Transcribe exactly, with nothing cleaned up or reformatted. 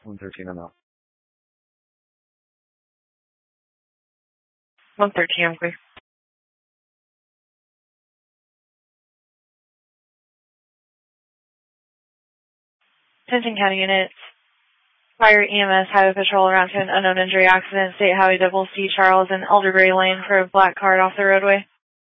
one thirteen, I'm out. one thirteen, I'm clear. Denton County units. Fire E M S Highway Patrol around to an unknown injury accident. State Highway Double C Charles and Elderberry Lane for a black cart off the roadway.